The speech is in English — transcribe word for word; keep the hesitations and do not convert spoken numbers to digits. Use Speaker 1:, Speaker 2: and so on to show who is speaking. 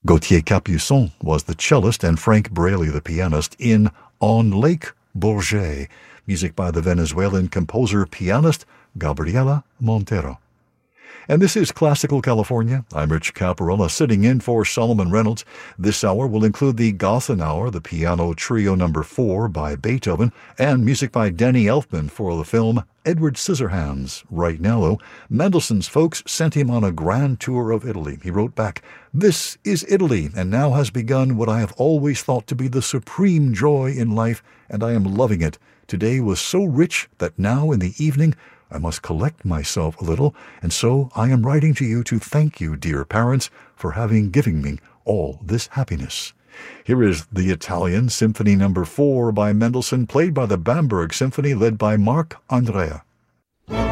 Speaker 1: Gauthier Capuçon was the cellist and Frank Braley the pianist in On Lake Bourget, music by the Venezuelan composer-pianist Gabriela Montero. And this is Classical California. I'm Rich Caparella, sitting in for Solomon Reynolds. This hour will include the Gothen Hour, the piano trio number four by Beethoven, and music by Danny Elfman for the film Edward Scissorhands. Right now, though, Mendelssohn's folks sent him on a grand tour of Italy. He wrote back, "This is Italy, and now has begun what I have always thought to be the supreme joy in life, and I am loving it. Today was so rich that now in the evening I must collect myself a little, and so I am writing to you to thank you, dear parents, for having given me all this happiness." Here is the Italian Symphony number four by Mendelssohn, played by the Bamberg Symphony, led by Marc Andrea.